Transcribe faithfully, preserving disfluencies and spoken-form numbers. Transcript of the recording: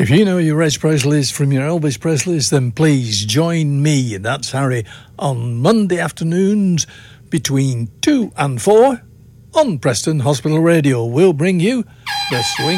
If you know your Reg Presleys from your Elvis Presleys, then please join me, that's Harry, on Monday afternoons between two and four on Preston Hospital Radio. We'll bring you the swing